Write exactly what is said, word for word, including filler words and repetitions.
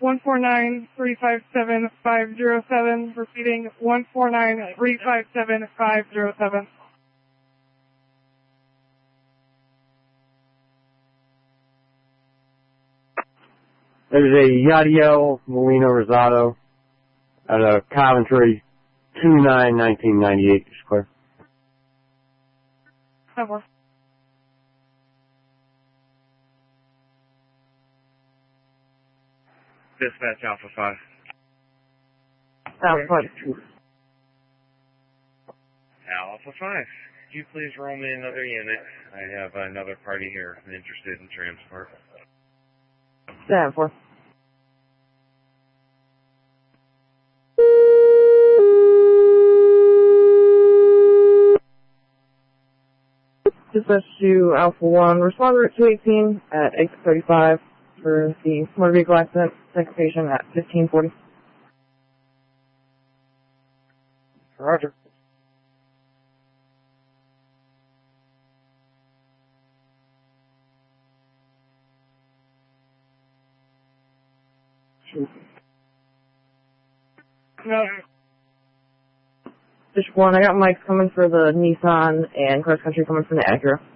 one four nine, three five seven, five zero seven. Repeating, one four nine, three five seven, five zero seven. There's a Yadiel Molina Rosado at a Coventry two nine nineteen ninety-eight. Just clear. Over. Dispatch Alpha five. Alpha five. Alpha five. Could you please roll me another unit? I have another party here interested in transport. Stand for. Dispatch to Alpha one, responder at two eighteen at exit thirty-five for the motor vehicle accident, second patient at fifteen forty. Roger. No. Dish one, I got Mike coming for the Nissan and cross country coming for the Acura.